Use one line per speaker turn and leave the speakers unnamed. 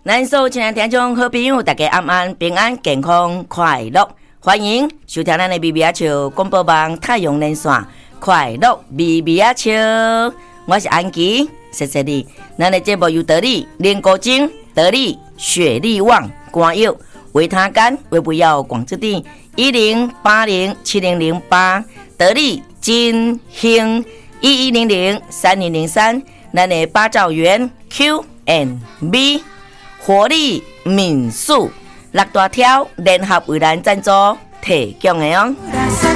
咱所有亲爱听众好朋友，大家晚安，平安健康快乐，欢迎收听咱的咪咪仔笑广播网太阳连线，快乐咪咪仔笑，我是安琪，谢谢你。咱的节目由得力莲果精、得力雪力旺、肝药、维他甘、维补药广之地10807008，得力金兴11003003，咱的八兆元 Q&B。活力民宿6大条联合为咱赞助提供的哦。